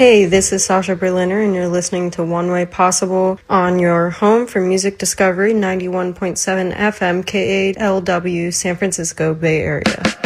Hey, this is Sasha Berliner, and you're listening to One Way Possible on your home for music discovery, 91.7 FM, KALW, San Francisco Bay Area.